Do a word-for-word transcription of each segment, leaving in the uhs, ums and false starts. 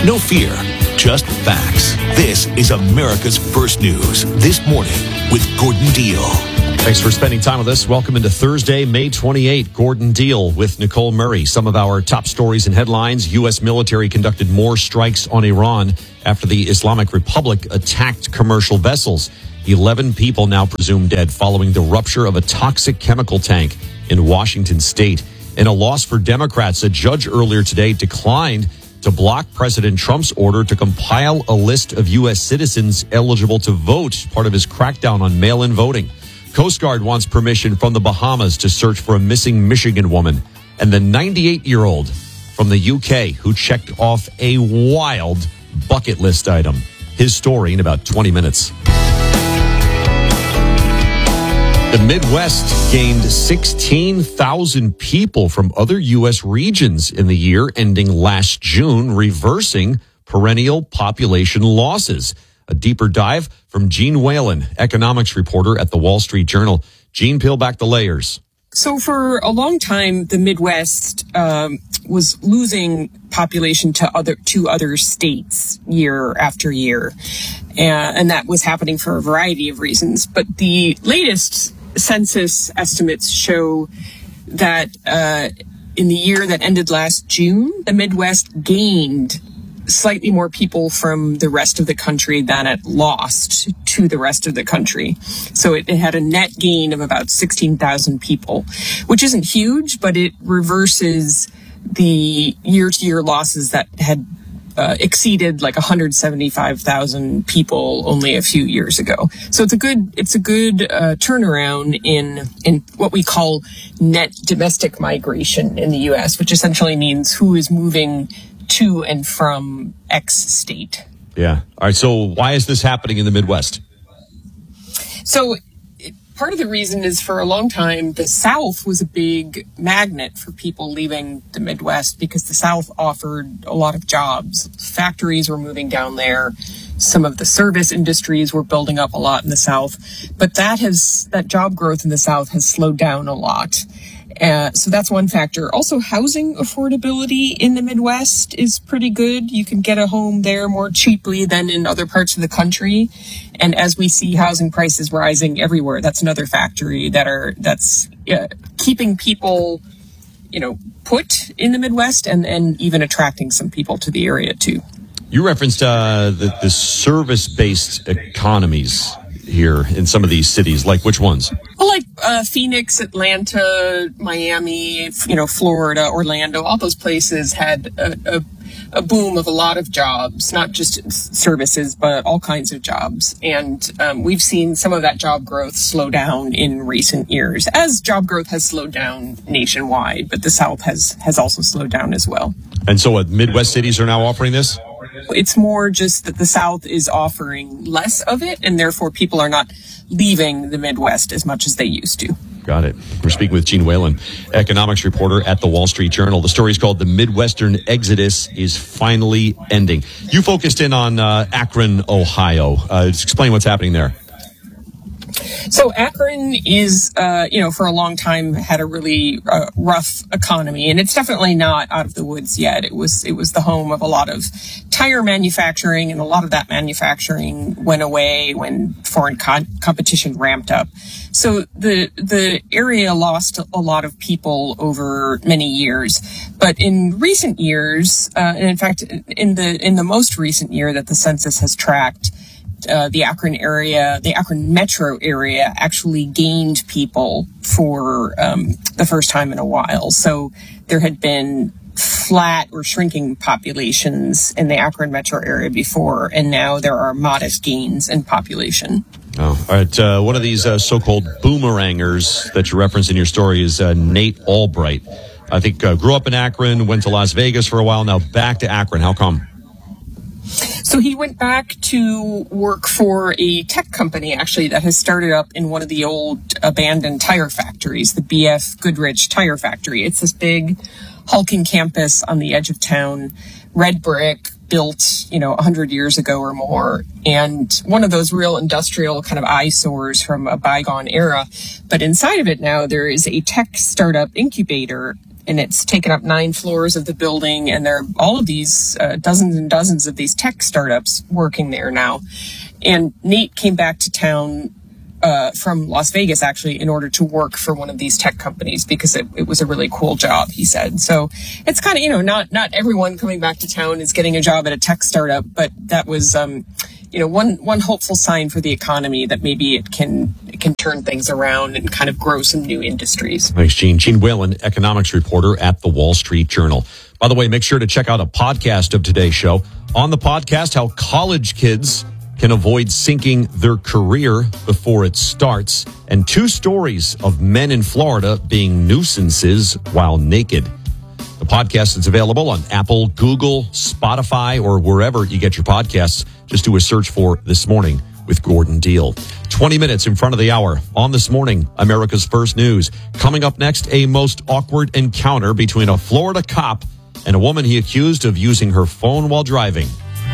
No fear, just facts. This is America's First News This Morning with Gordon Deal. Thanks for spending time with us. Welcome into Thursday, May twenty-eighth. Gordon Deal with Nicole Murray. Some of our top stories and headlines. U S military conducted more strikes on Iran after the Islamic Republic attacked commercial vessels. eleven people now presumed dead following the rupture of a toxic chemical tank in Washington state. In a loss for Democrats, a judge earlier today declined to block President Trump's order to compile a list of U S citizens eligible to vote, part of his crackdown on mail-in voting. Coast Guard wants permission from the Bahamas to search for a missing Michigan woman. And the ninety-eight-year-old from the U K who checked off a wild bucket list item. His story in about twenty minutes. The Midwest gained sixteen thousand people from other U S regions in the year ending last June, reversing perennial population losses. A deeper dive from Gene Whalen, economics reporter at the Wall Street Journal. Gene, peel back the layers. So for a long time, the Midwest um, was losing population to other to other states year after year, and, and that was happening for a variety of reasons. But the latest census estimates show that uh, in the year that ended last June, the Midwest gained slightly more people from the rest of the country than it lost to the rest of the country. So it, it had a net gain of about sixteen thousand people, which isn't huge, but it reverses the year-to-year losses that had uh, exceeded like one hundred seventy-five thousand people only a few years ago. So it's a good it's a good uh, turnaround in in what we call net domestic migration in the U S, which essentially means who is moving to and from X state. Yeah. All right. So why is this happening in the Midwest? So part of the reason is for a long time, the South was a big magnet for people leaving the Midwest because the South offered a lot of jobs. Factories were moving down there. Some of the service industries were building up a lot in the South. But that has that job growth in the South has slowed down a lot. Uh, so that's one factor. Also, housing affordability in the Midwest is pretty good. You can get a home there more cheaply than in other parts of the country. And as we see housing prices rising everywhere, that's another factory that are that's uh, keeping people, you know, put in the Midwest and, and even attracting some people to the area, too. You referenced uh, the, the service-based economies here in some of these cities, like which ones? Well, like uh, Phoenix, Atlanta, Miami, you know, Florida, Orlando, all those places had a, a, a boom of a lot of jobs, not just services, but all kinds of jobs. And um, we've seen some of that job growth slow down in recent years, as job growth has slowed down nationwide, but the South has, has also slowed down as well. And so what, Midwest cities are now offering this? It's more just that the South is offering less of it, and therefore people are not leaving the Midwest as much as they used to. Got it. We're speaking with Gene Whalen, economics reporter at the Wall Street Journal. The story is called "The Midwestern Exodus is Finally Ending." You focused in on uh, Akron, Ohio. Uh, just explain what's happening there. So Akron is, uh, you know, for a long time had a really uh, rough economy, and it's definitely not out of the woods yet. It was it was the home of a lot of tire manufacturing, and a lot of that manufacturing went away when foreign co- competition ramped up. So the the area lost a lot of people over many years. But in recent years, uh, and in fact, in the in the most recent year that the census has tracked, Uh, the Akron area, the Akron metro area actually gained people for um, the first time in a while. So there had been flat or shrinking populations in the Akron metro area before, and now there are modest gains in population. Oh, all right. Uh, one of these uh, so-called boomerangers that you referenced in your story is uh, Nate Albright. I think uh, grew up in Akron, went to Las Vegas for a while, now back to Akron. How come? So he went back to work for a tech company, actually, that has started up in one of the old abandoned tire factories, the B F Goodrich Tire Factory. It's this big hulking campus on the edge of town, red brick, built, you know, one hundred years ago or more, and one of those real industrial kind of eyesores from a bygone era. But inside of it now, there is a tech startup incubator, and it's taken up nine floors of the building, and there are all of these uh, dozens and dozens of these tech startups working there now. And Nate came back to town uh, from Las Vegas, actually, in order to work for one of these tech companies because it, it was a really cool job, he said. So it's kind of, you know, not not everyone coming back to town is getting a job at a tech startup, but that was, um, you know, one one hopeful sign for the economy that maybe it can it can turn things around and kind of grow some new industries. Thanks, Gene. Gene Whalen, economics reporter at the Wall Street Journal. By the way, make sure to check out a podcast of today's show. On the podcast, how college kids can avoid sinking their career before it starts, and two stories of men in Florida being nuisances while naked. The podcast is available on Apple, Google, Spotify, or wherever you get your podcasts. Just do a search for This Morning with Gordon Deal. twenty minutes in front of the hour on This Morning, America's First News. Coming up next, a most awkward encounter between a Florida cop and a woman he accused of using her phone while driving.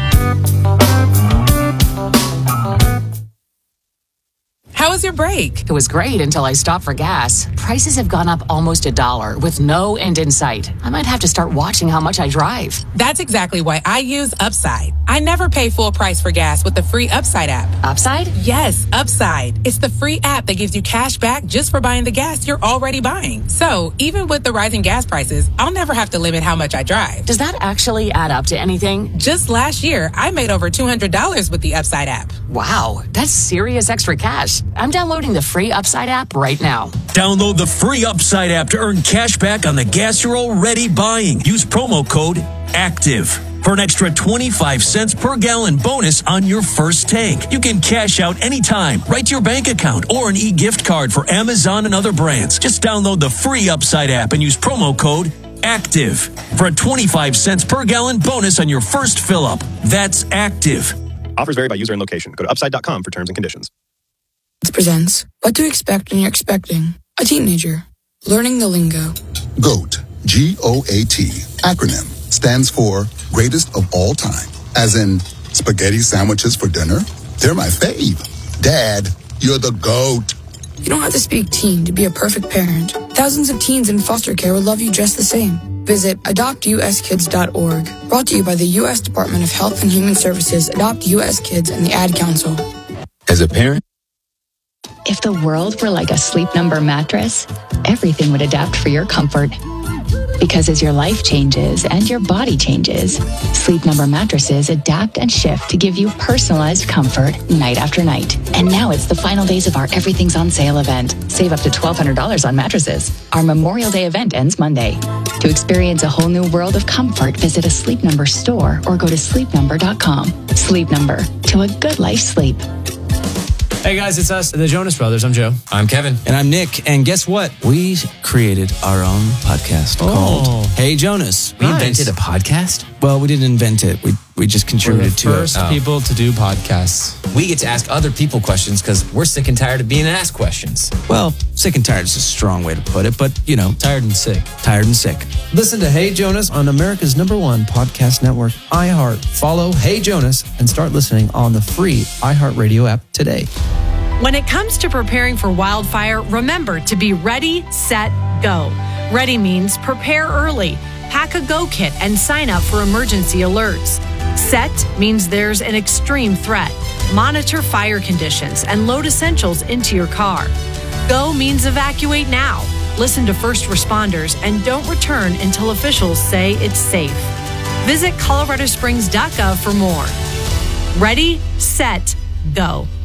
How was your break? It was great until I stopped for gas. Prices have gone up almost a dollar with no end in sight. I might have to start watching how much I drive. That's exactly why I use Upside. I never pay full price for gas with the free Upside app. Upside? Yes, Upside. It's the free app that gives you cash back just for buying the gas you're already buying. So even with the rising gas prices, I'll never have to limit how much I drive. Does that actually add up to anything? Just last year, I made over two hundred dollars with the Upside app. Wow, that's serious extra cash. I'm downloading the free Upside app right now. Download the free Upside app to earn cash back on the gas you're already buying. Use promo code ACTIVE for an extra twenty-five cents per gallon bonus on your first tank. You can cash out anytime, right to your bank account, or an e-gift card for Amazon and other brands. Just download the free Upside app and use promo code ACTIVE for a twenty-five cents per gallon bonus on your first fill-up. That's ACTIVE. Offers vary by user and location. Go to upside dot com for terms and conditions. Presents What to Expect When You're Expecting a Teenager. Learning the lingo. GOAT, G O A T, acronym, stands for Greatest of All Time. As in, spaghetti sandwiches for dinner? They're my fave. Dad, you're the GOAT. You don't have to speak teen to be a perfect parent. Thousands of teens in foster care will love you just the same. Visit adopt u s kids dot org. Brought to you by the U S Department of Health and Human Services, Adopt U S Kids, and the Ad Council. As a parent, if the world were like a Sleep Number mattress, everything would adapt for your comfort. Because as your life changes and your body changes, Sleep Number mattresses adapt and shift to give you personalized comfort night after night. And now it's the final days of our Everything's on Sale event. Save up to twelve hundred dollars on mattresses. Our Memorial Day event ends Monday. To experience a whole new world of comfort, visit a Sleep Number store or go to sleep number dot com. Sleep Number, to a good life sleep. Hey guys, it's us, the Jonas Brothers. I'm Joe. I'm Kevin. And I'm Nick. And guess what? We created our own podcast oh. called Hey Jonas. We nice. invented a podcast? Well, we didn't invent it. We we just contributed to it. We're the first oh. people to do podcasts. We get to ask other people questions because we're sick and tired of being asked questions. Well, sick and tired is a strong way to put it, but, you know. Tired and sick. Tired and sick. Listen to Hey Jonas on America's number one podcast network, iHeart. Follow Hey Jonas and start listening on the free iHeartRadio app today. When it comes to preparing for wildfire, remember to be ready, set, go. Ready means prepare early, pack a go kit, and sign up for emergency alerts. Set means there's an extreme threat. Monitor fire conditions and load essentials into your car. Go means evacuate now. Listen to first responders and don't return until officials say it's safe. Visit colorado springs dot gov for more. Ready, set, go.